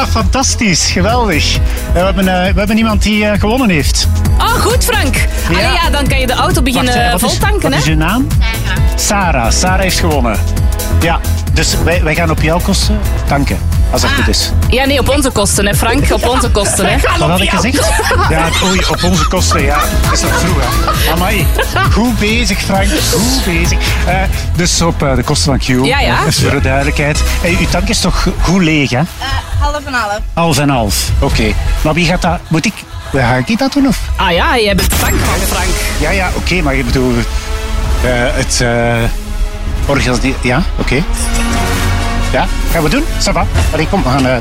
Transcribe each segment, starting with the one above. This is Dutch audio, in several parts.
fantastisch. Geweldig. We hebben iemand die gewonnen heeft. Oh, goed Frank. Ja. Allee, ja, dan kan je de auto beginnen voltanken. Wat is je naam? Sarah. Sarah heeft gewonnen. Ja, dus wij gaan op jouw kosten tanken. Als dat goed is. Ja, nee, op onze kosten, hè Frank. Op onze kosten, hè. Wat had ik gezegd? Ja, oei, op onze kosten, ja. Dat is nog vroeg, hè. Amai. Goed bezig, Frank. Goed bezig. Dus op de kosten van Q. Ja. Voor de duidelijkheid. Uw tank is toch goed leeg, hè? Half en half. Half en half. Oké. Maar wie gaat dat... Ga ik dat doen, of? Ah ja, jij bent de tankman, Frank. Ja, oké, maar ik bedoel... het... Ja, oké. Ja, gaan we doen? Ça va. Allee, kom, we gaan...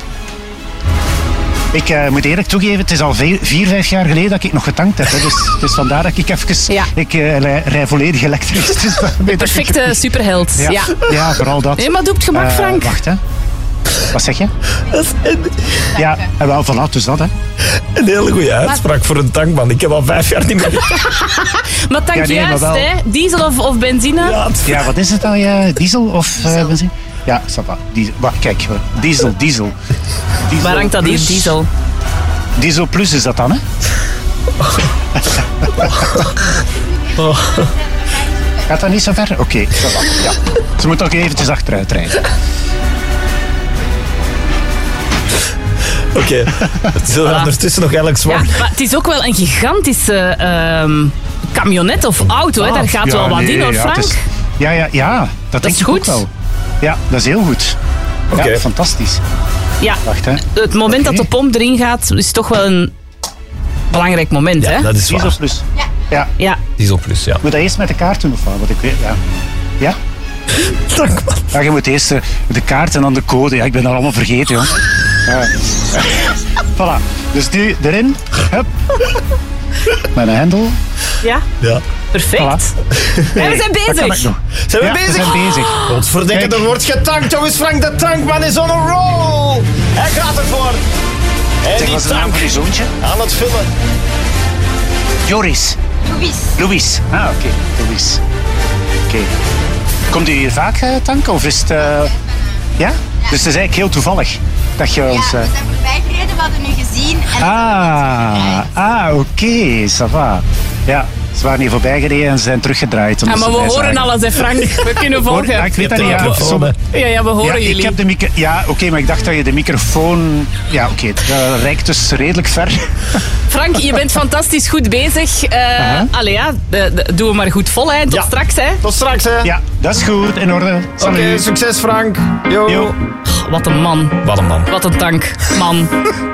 Ik moet eerlijk toegeven, het is al 4-5 jaar geleden dat ik nog getankt heb. Hè. Dus vandaar dat ik even... Ja. Ik rij volledig elektrisch. Dus Perfecte superheld. Ja, vooral dat. Nee, maar doe het gemak, Frank. Wacht, hè. Wat zeg je? Ja, en wel, voilà, dus dat, hè. Een hele goede uitspraak voor een tankman. Ik heb al 5 jaar niet meer... Maar tank juist, maar wel. hè. Diesel of benzine? Ja, wat is het dan? Ja, diesel of benzine? Ja, ça va. Wacht, kijk. Diesel. Waar hangt dat hier, diesel? Diesel plus is dat dan, hè? Gaat dat niet zo ver? Oké, ça va. Ja. Ze moet ook eventjes achteruit rijden. Oké. Zullen we ondertussen nog eigenlijk zwaar... Ja, maar het is ook wel een gigantische camionet of auto, hè. Daar gaat wel wat in, hoor, Frank. Dat denk is ik goed. ook wel. Ja, dat is heel goed. Oké. Ja, fantastisch. Ja, Wacht, hè. het moment dat de pomp erin gaat, is toch wel een belangrijk moment, hè? Ja, dat is Diesel waar. plus. Ja. Diesel plus, ja. Moet dat eerst met de kaart doen of wat? Want ik weet, ja. Ja? Tankman. Ja, je moet eerst de kaart en dan de code. Ja, ik ben dat allemaal vergeten, joh. Voilà. Dus nu erin. Hup. Met een hendel. Ja, Ja. perfect. Voilà. En we zijn Dat kan ik bezig. nog. Zijn we Ja, bezig? we zijn bezig. Godverdikke, Kijk. er wordt getankt, jongens. Frank de tankman is on a roll. Hij gaat ervoor. En Zeg, die wat is de naam tank van je zoontje? aan het vullen. Joris. Louis. Ah, oké. Louis. Oké. Komt u hier vaak tanken of is het... Ja? Dus het is eigenlijk heel toevallig dat je ons... We zijn voorbij gereden, we hadden nu gezien. En Oké, ça va. Ja, ze waren hier voorbij gereden en ze zijn teruggedraaid. Ja, maar we horen alles, hè, Frank. We kunnen volgen. Ja, ik weet dat niet. Ja, Ja, we horen ik jullie. heb de ja, oké, maar ik dacht dat je de microfoon... Ja, oké, dat reikt dus redelijk ver. Frank, je bent fantastisch goed bezig. Allee, ja, doe hem maar goed vol, hè. Tot straks, hè. Tot straks, hè. Ja, dat is goed, in orde. Salut. Oké, succes Frank. Yo. Yo. Wat een man. Wat een man. Wat een tank. Man.